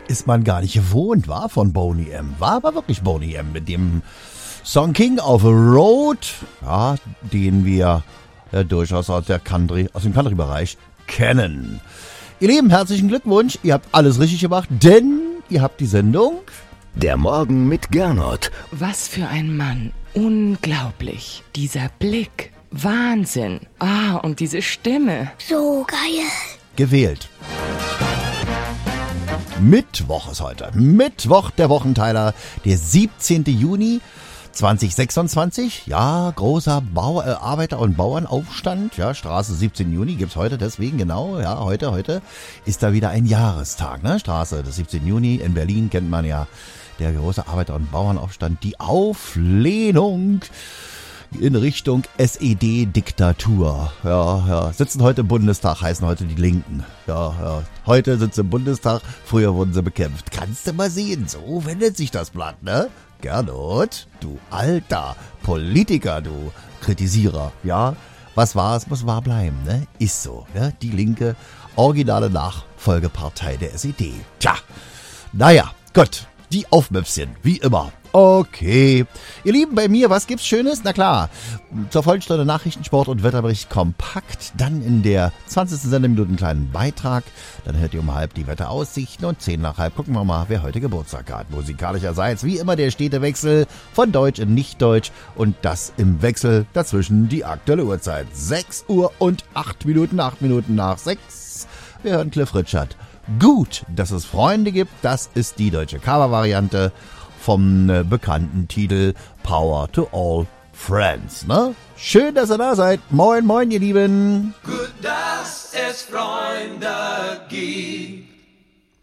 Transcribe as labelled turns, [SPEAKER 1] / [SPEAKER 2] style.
[SPEAKER 1] ist man gar nicht gewohnt, war von Boney M. War aber wirklich Boney M. mit dem Song King of the Road, ja, den wir durchaus aus dem Country-Bereich kennen. Ihr Lieben, herzlichen Glückwunsch, ihr habt alles richtig gemacht, denn ihr habt die Sendung
[SPEAKER 2] Der Morgen mit Gernot.
[SPEAKER 3] Was für ein Mann. Unglaublich. Dieser Blick. Wahnsinn. Und diese Stimme.
[SPEAKER 4] So geil.
[SPEAKER 1] gewählt. Mittwoch ist heute. Mittwoch, der Wochenteiler, der 17. Juni 2026. Ja, großer Arbeiter- und Bauernaufstand. Ja, Straße 17. Juni gibt's heute, deswegen genau. Ja, heute ist da wieder ein Jahrestag. Ne? Straße des 17. Juni in Berlin kennt man ja. Der große Arbeiter- und Bauernaufstand. Die Auflehnung in Richtung SED-Diktatur. Ja. Sitzen heute im Bundestag, heißen heute die Linken. Ja. Heute sitzen sie im Bundestag, früher wurden sie bekämpft. Kannst du mal sehen, so wendet sich das Blatt, ne? Gernot, du alter Politiker, du Kritisierer, ja? Was war es, muss wahr bleiben, ne? Ist so, ne? Die linke, originale Nachfolgepartei der SED. Tja, naja, gut. Die Aufmöpschen, wie immer. Okay. Ihr Lieben, bei mir, was gibt's Schönes? Na klar, zur Vollstunde Nachrichten, Sport und Wetterbericht kompakt. Dann in der 20. Sendeminute einen kleinen Beitrag. Dann hört ihr um 12 die Wetteraussichten und 10 nach halb gucken wir mal, wer heute Geburtstag hat. Musikalischerseits, wie immer, der stete Wechsel von Deutsch in Nicht-Deutsch. Und das im Wechsel dazwischen die aktuelle Uhrzeit. 6 Uhr und 8 Minuten, 8 Minuten nach 6. Wir hören Cliff Richard. Gut, dass es Freunde gibt, das ist die deutsche Cover-Variante vom bekannten Titel Power to All Friends. Ne? Schön, dass ihr da seid. Moin, moin, ihr Lieben.
[SPEAKER 5] Gut, dass es Freunde gibt.